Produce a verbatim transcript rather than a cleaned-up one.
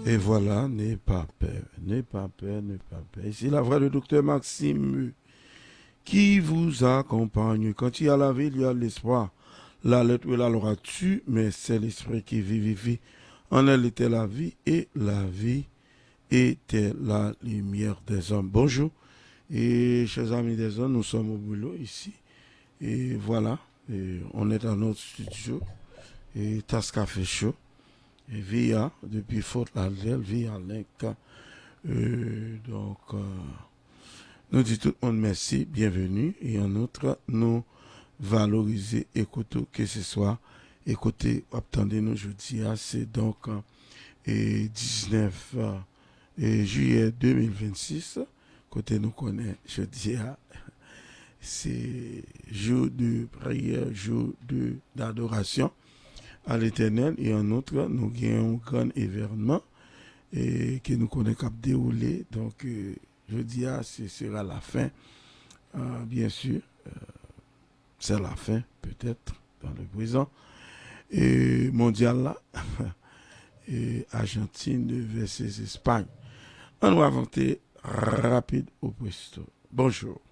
Et voilà, n'aie pas peur, n'aie pas peur, n'aie pas peur. Ici la voix du docteur Maxime qui vous accompagne. Quand il y a la vie, il y a l'espoir. La lettre et la l'aura tu, mais c'est l'esprit qui vivifie. En elle était la vie et la vie était la lumière des hommes. Bonjour et chers amis des hommes, nous sommes au boulot ici. Et voilà, et on est dans notre studio et tasse café chaud. Et via, depuis Fort Lauderdale, via Link. Euh, donc, euh, nous disons tout le monde merci, bienvenue. Et en outre, nous valoriser, écouter, que ce soit, écouter, attendez nous jeudi, c'est donc euh, et dix-neuf euh, et juillet deux mille vingt-six, côté nous connaît jeudi, c'est jour de prière, jour de d'adoration à l'éternel. Et en outre, nous avons un grand événement et que nous connaissons cap déroulé. Donc, euh, je dis, ah, ce sera la fin, euh, bien sûr. Euh, c'est la fin, peut-être, dans le présent. Et mondial là, et Argentine versus Espagne. On va inventer rapide au presto. Bonjour.